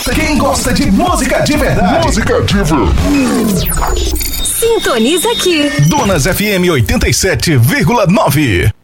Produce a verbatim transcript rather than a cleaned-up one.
gosta, quem gosta de música de verdade. Música de verdade. Sintoniza aqui. Donas F M oitenta e sete vírgula nove.